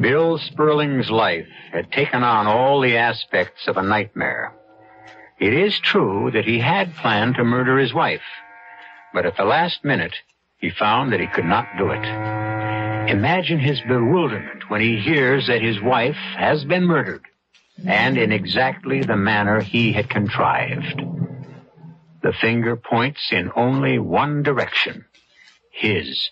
Bill Sperling's life had taken on all the aspects of a nightmare. It is true that he had planned to murder his wife, but at the last minute, he found that he could not do it. Imagine his bewilderment when he hears that his wife has been murdered, and in exactly the manner he had contrived. The finger points in only one direction, his.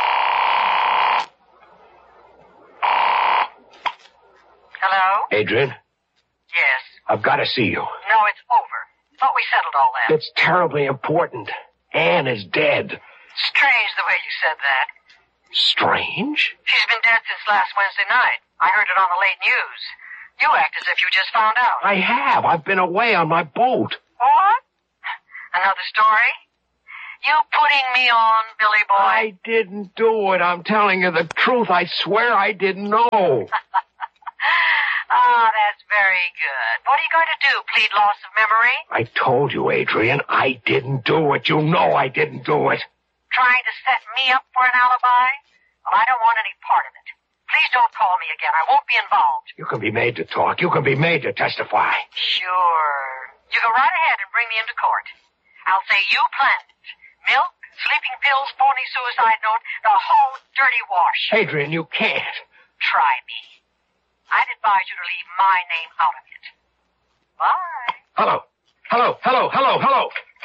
Hello? Adrian? Yes. I've got to see you. No, it's over. Thought we settled all that. It's terribly important. Anne is dead. Strange the way you said that. Strange? She's been dead since last Wednesday night. I heard it on the late news. You act as if you just found out. I have. I've been away on my boat. What? Another story? You putting me on, Billy boy? I didn't do it. I'm telling you the truth. I swear I didn't know. Ah, that's very good. What are you going to do, plead loss of memory? I told you, Adrian, I didn't do it. You know I didn't do it. Trying to set me up for an alibi? Well, I don't want any part of it. Please don't call me again. I won't be involved. You can be made to talk. You can be made to testify. Sure. You go right ahead and bring me into court. I'll say you planned it. Milk, sleeping pills, phony suicide note, the whole dirty wash. Adrian, you can't. Try me. I'd advise you to leave my name out of it. Bye. Hello. Hello, hello, hello, hello.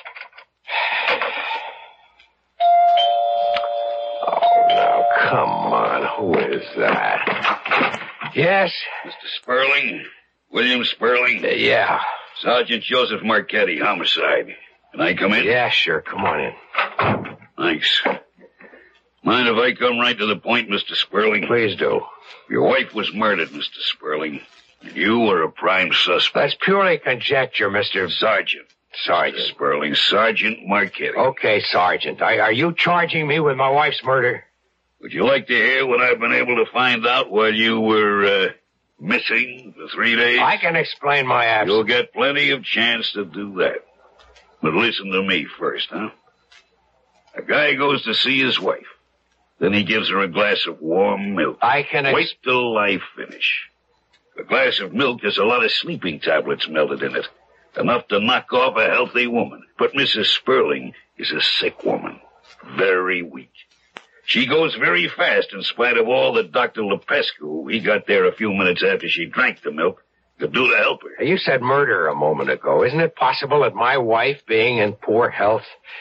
Oh, now, come on. Who is that? Yes? Mr. Sperling? William Sperling? Yeah. Sergeant Joseph Marchetti, homicide. Can I come in? Yeah, sure. Come on in. Thanks. Mind if I come right to the point, Mr. Sperling? Please do. Your wife was murdered, Mr. Sperling. And you were a prime suspect. That's purely conjecture, Mr. Sergeant. Sergeant. Mr. Sperling. Sergeant Marchetti. Okay, Sergeant. Are you charging me with my wife's murder? Would you like to hear what I've been able to find out while you were, missing for 3 days? I can explain my absence. You'll get plenty of chance to do that. But listen to me first, huh? A guy goes to see his wife. Then he gives her a glass of warm milk. Wait till I finish. A glass of milk has a lot of sleeping tablets melted in it. Enough to knock off a healthy woman. But Mrs. Sperling is a sick woman. Very weak. She goes very fast in spite of all that Dr. Lepescu, he got there a few minutes after she drank the milk, could do to help her. You said murder a moment ago. Isn't it possible that my wife, being in poor health,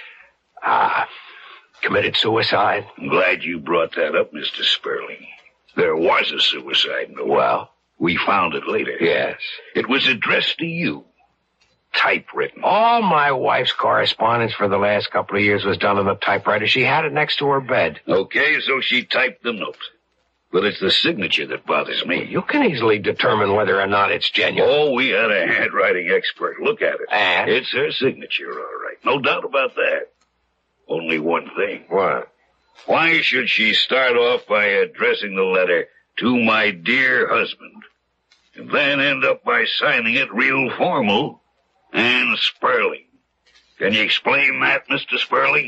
committed suicide? I'm glad you brought that up, Mr. Sperling. There was a suicide note. Well? We found it later. Yes. It was addressed to you. Typewritten. All my wife's correspondence for the last couple of years was done on the typewriter. She had it next to her bed. Okay, so she typed the note. But it's the signature that bothers me. You can easily determine whether or not it's genuine. Oh, we had a handwriting expert look at it. And? It's her signature, all right. No doubt about that. Only one thing. What? Why should she start off by addressing the letter to my dear husband, and then end up by signing it real formal, Anne Sperling? Can you explain that, Mr. Sperling?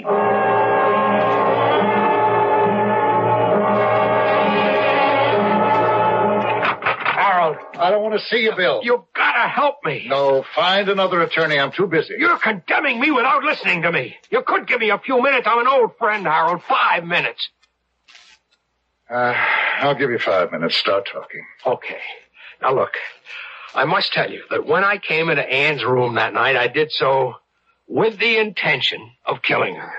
Harold. I don't want to see you, Bill. You gotta help me. No, find another attorney. I'm too busy. You're condemning me without listening to me. You could give me a few minutes. I'm an old friend, Harold. 5 minutes. I'll give you 5 minutes. Start talking. Okay. Now, look, I must tell you that when I came into Anne's room that night, I did so with the intention of killing her.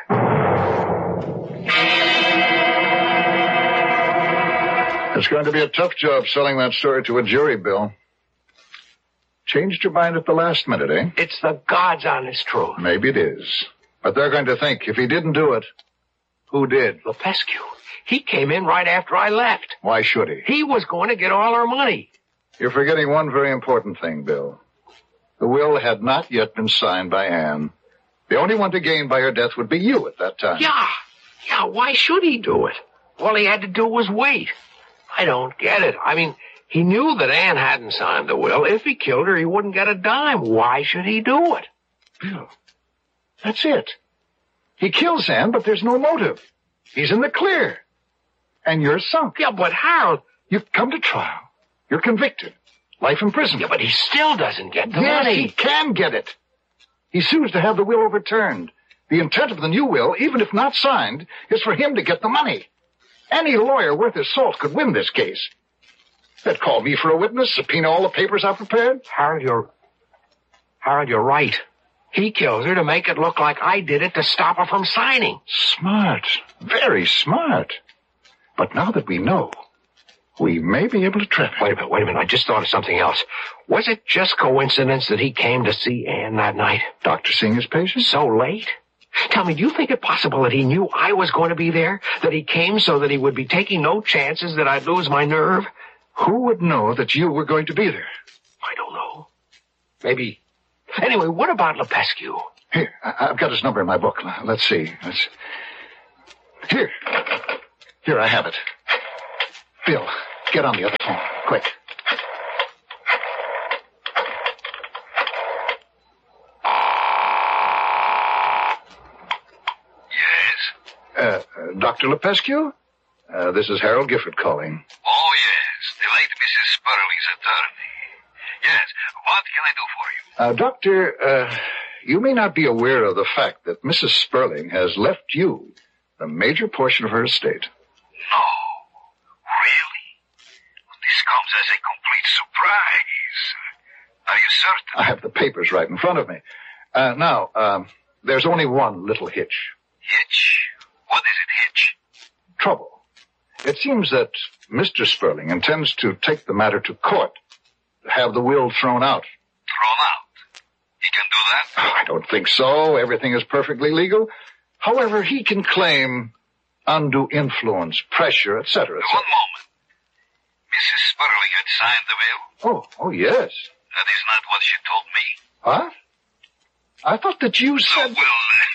It's going to be a tough job selling that story to a jury, Bill. Changed your mind at the last minute, eh? It's the God's honest truth. Maybe it is. But they're going to think, if he didn't do it, who did? Lepescu. He came in right after I left. Why should he? He was going to get all our money. You're forgetting one very important thing, Bill. The will had not yet been signed by Anne. The only one to gain by her death would be you at that time. Yeah, why should he do it? All he had to do was wait. I don't get it. I mean, he knew that Anne hadn't signed the will. If he killed her, he wouldn't get a dime. Why should he do it? Bill, that's it. He kills Anne, but there's no motive. He's in the clear. And you're sunk. Yeah, but Harold, You've come to trial. You're convicted. Life in prison. Yeah, but he still doesn't get the yes, money. He can get it. He sues to have the will overturned. The intent of the new will, even if not signed, is for him to get the money. Any lawyer worth his salt could win this case. They'd call me for a witness, subpoena all the papers I've prepared. Harold, you're right. He kills her to make it look like I did it to stop her from signing. Smart. Very smart. But now that we know, we may be able to trap him. Wait a minute. I just thought of something else. Was it just coincidence that he came to see Ann that night? Doctor seeing his patient? So late? Tell me, do you think it possible that he knew I was going to be there? That he came so that he would be taking no chances that I'd lose my nerve? Who would know that you were going to be there? I don't know. Maybe. Anyway, what about Lepescu? Here, I've got his number in my book. Let's see. Here, I have it. Bill, get on the other phone, quick. Yes? Dr. Lepescu? This is Harold Gifford calling. Oh, yes. The late Mrs. Sperling's attorney. Yes. What can I do for you? Doctor, you may not be aware of the fact that Mrs. Sperling has left you a major portion of her estate. No. Really? This comes as a complete surprise. Are you certain? I have the papers right in front of me. Now, there's only one little hitch. Hitch? What is it, hitch? Trouble. It seems that Mr. Sperling intends to take the matter to court, to have the will thrown out. Thrown out? He can do that? Oh, I don't think so. Everything is perfectly legal. However, he can claim undue influence, pressure, etc. One moment. Mrs. Sperling had signed the will? Oh, yes. That is not what she told me. What? I thought that you said... Well,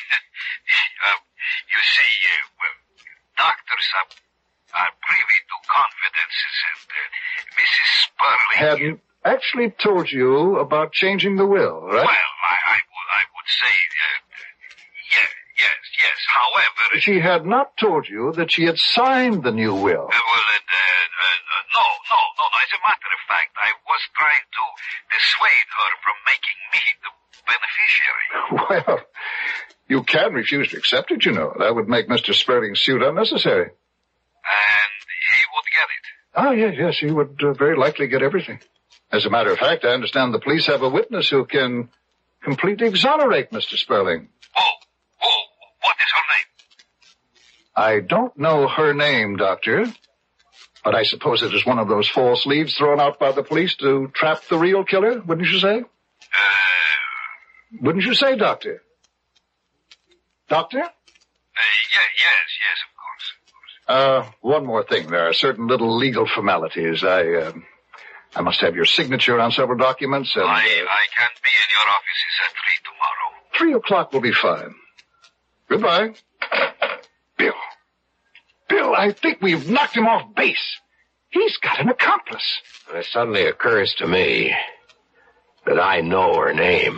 you see, doctors are privy to confidences, and Mrs. Sperling... Hadn't actually told you about changing the will, right? Well, I would say, yes. However... She had not told you that she had signed the new will. No. As a matter of fact, I was trying to dissuade her from making me the beneficiary. Well, you can refuse to accept it, you know. That would make Mr. Sperling's suit unnecessary. And he would get it? Oh, yes, he would very likely get everything. As a matter of fact, I understand the police have a witness who can completely exonerate Mr. Sperling. Oh, what is her name? I don't know her name, Doctor, but I suppose it is one of those false leads thrown out by the police to trap the real killer, wouldn't you say? Wouldn't you say, Doctor? Doctor? Yes, of course. One more thing. There are certain little legal formalities. I must have your signature on several documents. And, I can't be in your offices at 3 tomorrow. 3:00 will be fine. Goodbye. Bill, I think we've knocked him off base. He's got an accomplice. It suddenly occurs to me that I know her name.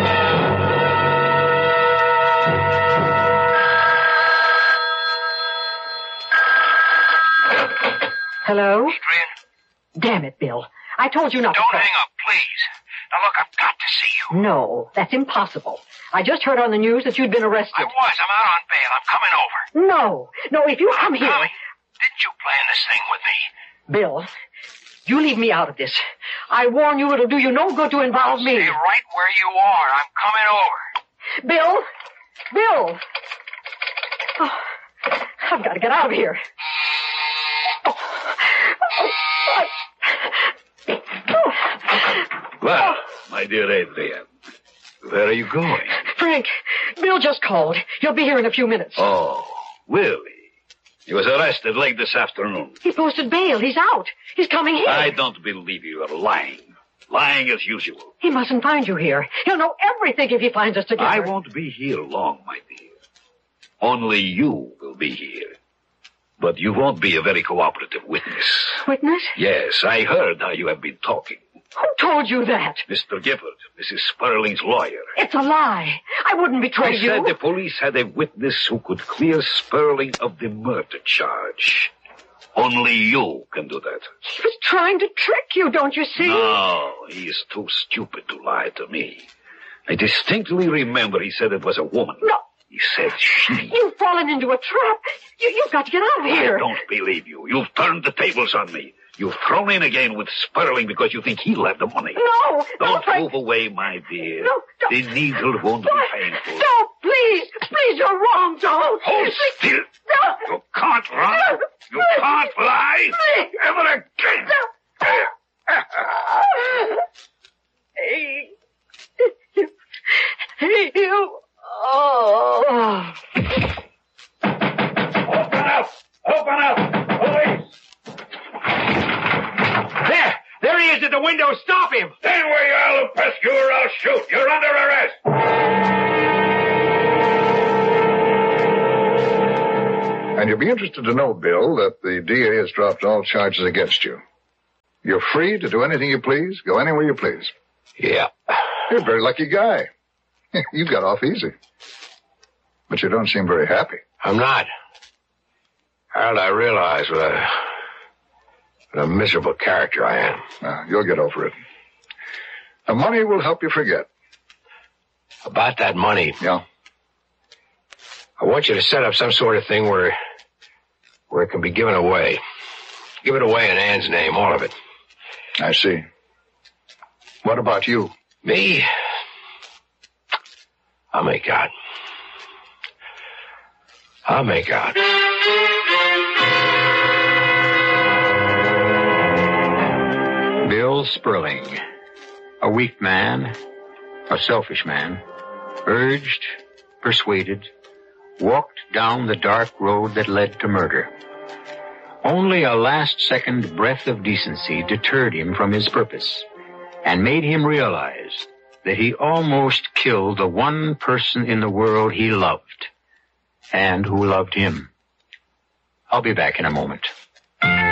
Hello? Adrian? Damn it, Bill. I told you not to Don't call. hang up, please. Now, look, I've got to see you. No, that's impossible. I just heard on the news that you'd been arrested. I'm out on bail. I'm coming over. No, if you come here... Tommy, didn't you plan this thing with me? Bill, you leave me out of this. I warn you, it'll do you no good to involve me. Stay right where you are. I'm coming over. Bill! Oh, I've got to get out of here. Well, my dear Adrian, where are you going? Frank, Bill just called. He'll be here in a few minutes. Oh, really? He was arrested late this afternoon. He posted bail. He's out. He's coming here. I don't believe you are lying. Lying as usual. He mustn't find you here. He'll know everything if he finds us together. I won't be here long, my dear. Only you will be here. But you won't be a very cooperative witness. Witness? Yes, I heard how you have been talking. Who told you that? Mr. Gifford, Mrs. Sperling's lawyer. It's a lie. I wouldn't betray you. I said the police had a witness who could clear Sperling of the murder charge. Only you can do that. He was trying to trick you, don't you see? No, he is too stupid to lie to me. I distinctly remember he said it was a woman. No. He said she. You've fallen into a trap. You've got to get out of here. I don't believe you. You've turned the tables on me. You've thrown in again with Sperling because you think he'll have the money. No. Don't move away, my dear. No, don't. The needle won't be painful. Don't, please. Please, you're wrong. Don't. Hold still. No. You can't run. You can't lie. Ever again. You. Oh. Open up! Open up! Police! There he is at the window. Stop him! Stand where you are, Lupescu, or I'll shoot. You're under arrest. And you'll be interested to know, Bill, that the DA has dropped all charges against you. You're free to do anything you please, go anywhere you please. Yeah. You're a very lucky guy. You got off easy. But you don't seem very happy. I'm not. Harold, I realize what a miserable character I am. You'll get over it. The money will help you forget. About that money. Yeah. I want you to set up some sort of thing where it can be given away. Give it away in Ann's name, all of it. I see. What about you? Me? I'll make out. I'll make out. Bill Sperling, a weak man, a selfish man, urged, persuaded, walked down the dark road that led to murder. Only a last-second breath of decency deterred him from his purpose and made him realize that he almost killed the one person in the world he loved and who loved him. I'll be back in a moment.